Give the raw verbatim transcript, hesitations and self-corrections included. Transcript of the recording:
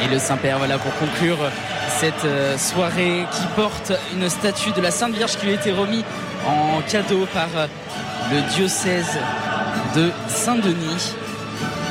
Et le Saint-Père, voilà, pour conclure cette soirée qui porte une statue de la Sainte Vierge qui lui a été remise en cadeau par le diocèse de Saint-Denis.